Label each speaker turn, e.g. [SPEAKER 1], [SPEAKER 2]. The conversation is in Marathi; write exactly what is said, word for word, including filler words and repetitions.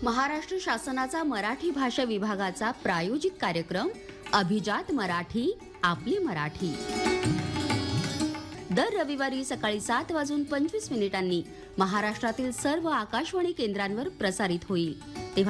[SPEAKER 1] महाराष्ट्र शासनाचा मराठी भाषा विभागाचा प्रायोजित कार्यक्रम अभिजात मराठी, आपली मराठी. दर रविवारी सकाळी सात वाजून पंचवीस मिनिटांनी महाराष्ट्रातील सर्व आकाशवाणी केंद्रांवर प्रसारित होईल.